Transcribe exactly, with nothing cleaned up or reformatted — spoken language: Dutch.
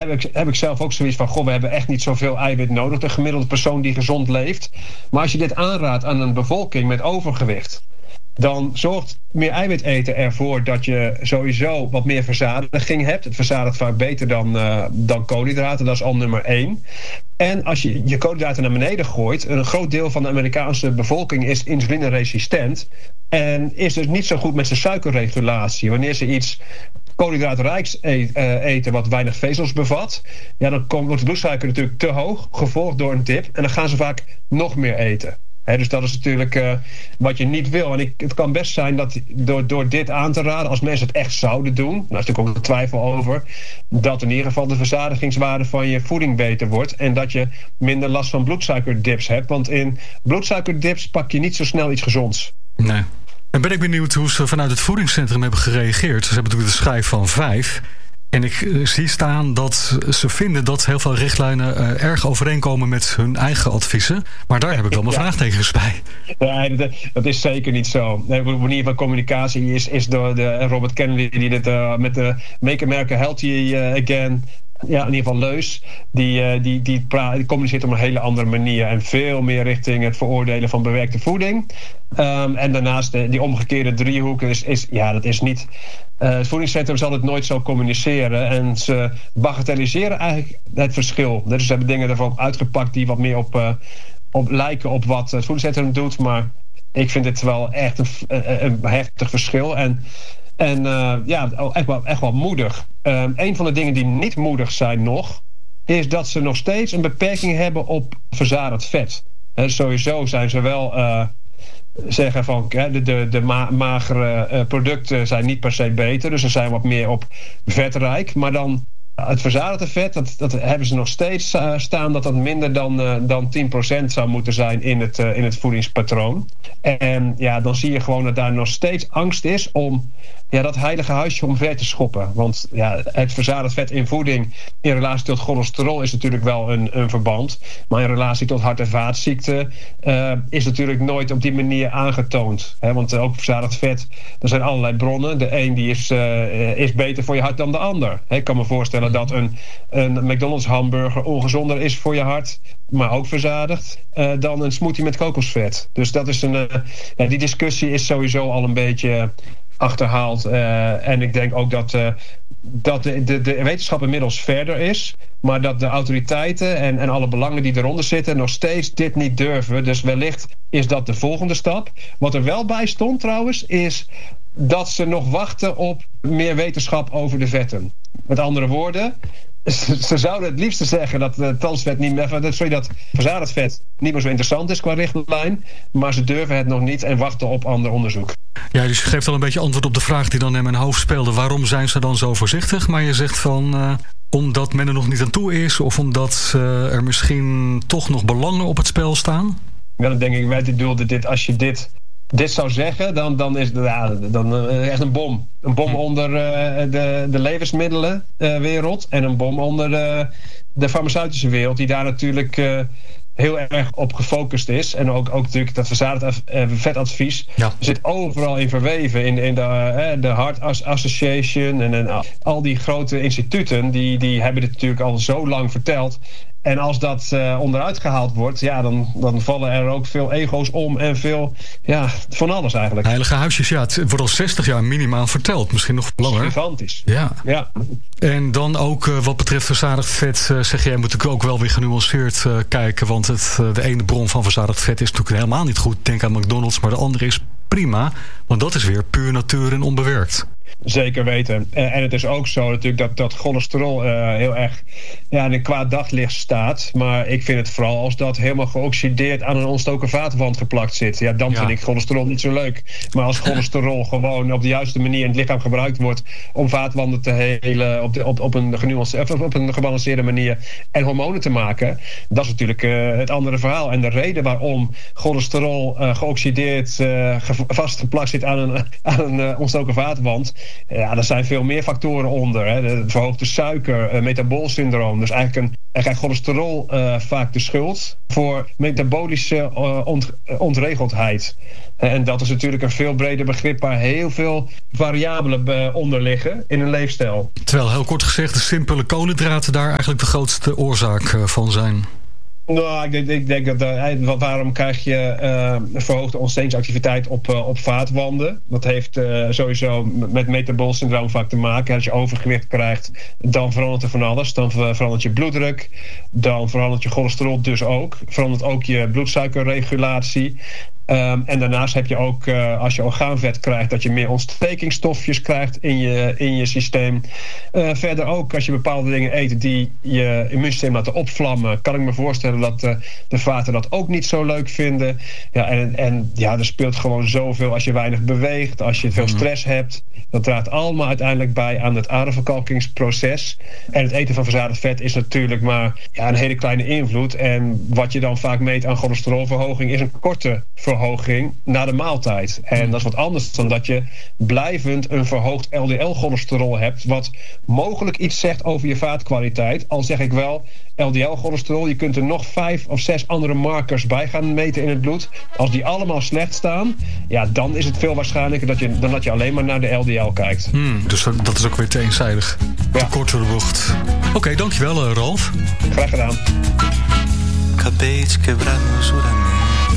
heb ik, heb ik zelf ook zoiets van, goh, we hebben echt niet zoveel eiwit nodig, de gemiddelde persoon die gezond leeft. Maar als je dit aanraadt aan een bevolking met overgewicht, dan zorgt meer eiwit eten ervoor dat je sowieso wat meer verzadiging hebt. Het verzadigt vaak beter dan, uh, dan koolhydraten, dat is al nummer één. En als je je koolhydraten naar beneden gooit, een groot deel van de Amerikaanse bevolking is insulineresistent en is dus niet zo goed met zijn suikerregulatie. Wanneer ze iets koolhydraatrijks eten wat weinig vezels bevat, ja, dan komt, wordt de bloedsuiker natuurlijk te hoog, gevolgd door een dip, en dan gaan ze vaak nog meer eten. He, dus dat is natuurlijk uh, wat je niet wil. En ik, het kan best zijn dat door, door dit aan te raden, als mensen het echt zouden doen, nou is natuurlijk ook een twijfel over, dat in ieder geval de verzadigingswaarde van je voeding beter wordt en dat je minder last van bloedsuikerdips hebt. Want in bloedsuikerdips pak je niet zo snel iets gezonds. Nee. En ben ik benieuwd hoe ze vanuit het voedingscentrum hebben gereageerd. Ze hebben natuurlijk de schijf van vijf. En ik uh, zie staan dat ze vinden dat heel veel richtlijnen uh, erg overeenkomen met hun eigen adviezen. Maar daar heb ik wel mijn ja. vraagtekens bij. Ja, dat, dat is zeker niet zo. De manier van communicatie is, is door de Robert Kennedy die dit uh, met de Make America Healthy uh, Again. Ja, in ieder geval Leus, die, uh, die, die, pra- die communiceert op een hele andere manier en veel meer richting het veroordelen van bewerkte voeding. Um, en daarnaast de, die omgekeerde driehoek is, is, ja, dat is niet. Uh, het voedingscentrum zal het nooit zo communiceren en ze bagatelliseren eigenlijk het verschil. Dus ze hebben dingen ervan uitgepakt die wat meer op, uh, op lijken op wat het voedingscentrum doet, maar ik vind dit wel echt een, een, een heftig verschil. En En uh, ja, echt wel, echt wel moedig. Uh, een van de dingen die niet moedig zijn nog, is dat ze nog steeds een beperking hebben op verzadigd vet. He, sowieso zijn ze wel uh, zeggen van he, de, de, de ma- magere uh, producten zijn niet per se beter. Dus ze zijn wat meer op vetrijk. Maar dan het verzadigde vet, dat, dat hebben ze nog steeds uh, staan dat dat minder dan, uh, dan tien procent zou moeten zijn in het, uh, in het voedingspatroon. En ja, dan zie je gewoon dat daar nog steeds angst is om ja, dat heilige huisje omver te schoppen. Want ja, het verzadigd vet in voeding in relatie tot cholesterol is natuurlijk wel een, een verband. Maar in relatie tot hart- en vaatziekten uh, is natuurlijk nooit op die manier aangetoond. Hè? Want uh, ook verzadigd vet, er zijn allerlei bronnen. De een die is, uh, is beter voor je hart dan de ander. Hè? Ik kan me voorstellen dat een, een McDonald's hamburger ongezonder is voor je hart, maar ook verzadigd, uh, dan een smoothie met kokosvet. Dus dat is een, uh, ja, die discussie is sowieso al een beetje achterhaald. Uh, en ik denk ook dat, uh, dat de, de, de wetenschap inmiddels verder is, maar dat de autoriteiten en, en alle belangen die eronder zitten nog steeds dit niet durven. Dus wellicht is dat de volgende stap. Wat er wel bij stond trouwens, is dat ze nog wachten op meer wetenschap over de vetten. Met andere woorden, ze zouden het liefst zeggen dat uh, transvet niet meer, sorry, dat verzadigd vet niet meer zo interessant is qua richtlijn, maar ze durven het nog niet en wachten op ander onderzoek. Ja, dus je geeft al een beetje antwoord op de vraag die dan in mijn hoofd speelde. Waarom zijn ze dan zo voorzichtig? Maar je zegt van uh, omdat men er nog niet aan toe is, of omdat uh, er misschien toch nog belangen op het spel staan? Ja, dan denk ik, wij bedoelde dit, als je dit dit zou zeggen, dan, dan is het ja, dan, uh, echt een bom. Een bom onder uh, de, de levensmiddelenwereld uh, en een bom onder uh, de farmaceutische wereld, die daar natuurlijk uh, heel erg op gefocust is. En ook, ook natuurlijk dat verzadigd uh, vetadvies ja. zit overal in verweven. In, in de, uh, de Heart Association en, en al die grote instituten, die, die hebben dit natuurlijk al zo lang verteld. En als dat uh, onderuit gehaald wordt, ja, dan, dan vallen er ook veel ego's om en veel, ja, van alles eigenlijk. Heilige huisjes, ja, het wordt al zestig jaar minimaal verteld. Misschien nog langer. Gigantisch. Ja. ja. En dan ook uh, wat betreft verzadigd vet, uh, zeg jij, moet ik ook wel weer genuanceerd uh, kijken. Want het, uh, de ene bron van verzadigd vet is natuurlijk helemaal niet goed. Denk aan McDonald's, maar de andere is prima. Want dat is weer puur natuur en onbewerkt. Zeker weten. En het is ook zo natuurlijk dat, dat cholesterol uh, heel erg ja, in een kwaad daglicht staat. Maar ik vind het vooral als dat helemaal geoxideerd aan een ontstoken vaatwand geplakt zit. Ja, dan ja. vind ik cholesterol niet zo leuk. Maar als cholesterol gewoon op de juiste manier in het lichaam gebruikt wordt om vaatwanden te helen op, de, op, op, een, genuanceerde, of op een gebalanceerde manier en hormonen te maken, dat is natuurlijk uh, het andere verhaal. En de reden waarom cholesterol uh, geoxideerd uh, vastgeplakt zit aan een, aan een uh, ontstoken vaatwand, Ja, er zijn veel meer factoren onder. Hè. De verhoogde suiker, uh, metaboolsyndroom. Dus eigenlijk een, en krijgt cholesterol uh, vaak de schuld voor metabolische uh, ont, uh, ontregeldheid. Uh, en dat is natuurlijk een veel breder begrip waar heel veel variabelen uh, onder liggen in een leefstijl. Terwijl heel kort gezegd de simpele koolhydraten daar eigenlijk de grootste oorzaak uh, van zijn. Nou, ik denk, ik denk dat uh, waarom krijg je uh, verhoogde ontstekingsactiviteit op, uh, op vaatwanden? Dat heeft uh, sowieso met metaboolsyndroom vaak te maken. Als je overgewicht krijgt, dan verandert er van alles. Dan verandert je bloeddruk, dan verandert je cholesterol dus ook. Verandert ook je bloedsuikerregulatie. Um, en daarnaast heb je ook, uh, als je orgaanvet krijgt, dat je meer ontstekingsstofjes krijgt in je, in je systeem. Uh, verder ook, als je bepaalde dingen eet die je immuunsysteem laten opvlammen, kan ik me voorstellen dat uh, de vaten dat ook niet zo leuk vinden. Ja, en, en ja, er speelt gewoon zoveel als je weinig beweegt, als je veel stress hebt. Dat draagt allemaal uiteindelijk bij aan het aderverkalkingsproces. En het eten van verzadigd vet is natuurlijk maar ja, een hele kleine invloed. En wat je dan vaak meet aan cholesterolverhoging is een korte verhoging na de maaltijd. En dat is wat anders dan dat je blijvend een verhoogd L D L-cholesterol hebt, wat mogelijk iets zegt over je vaatkwaliteit. Al zeg ik wel, L D L-cholesterol, je kunt er nog vijf of zes andere markers bij gaan meten in het bloed. Als die allemaal slecht staan, ja, dan is het veel waarschijnlijker dat je, dan dat je alleen maar naar de L D L kijkt. Hmm, dus dat is ook weer te eenzijdig. Ja. Te kort door de bocht. Oké, okay, dankjewel uh, Ralf. Graag gedaan. Acabei de quebrar meus juramentos.